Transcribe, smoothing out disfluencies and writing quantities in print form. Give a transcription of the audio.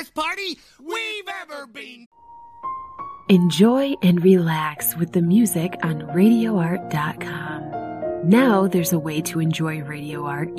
best party we've ever been. Enjoy and relax with the music on RadioArt.com. Now there's a way to enjoy Radio Art